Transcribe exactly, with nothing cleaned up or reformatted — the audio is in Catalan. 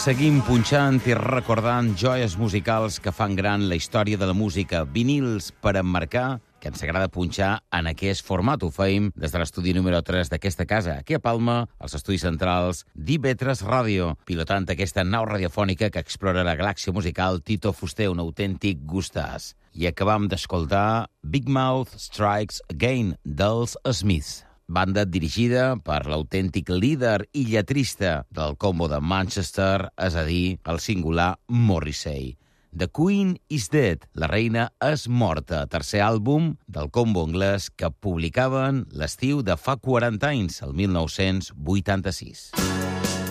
seguim punxant i recordant joies musicals que fan gran la història de la música, vinils per emmarcar, que ens agrada punxar en aquest format. Ho feim des de l'estudi número tres d'aquesta casa, aquí a Palma, als estudis centrals d'I tres Ràdio, pilotant aquesta nau radiofònica que explora la galàxia musical Tito Fuster, un autèntic gustàs. I acabam d'escoltar Big Mouth Strikes Again, dels Smiths, banda dirigida per l'autèntic líder i lletrista del combo de Manchester, és a dir, el singular Morrissey. The Queen is Dead, la reina és morta, tercer àlbum del combo anglès que publicaven l'estiu de fa quaranta anys, el mil nou-cents vuitanta-sis.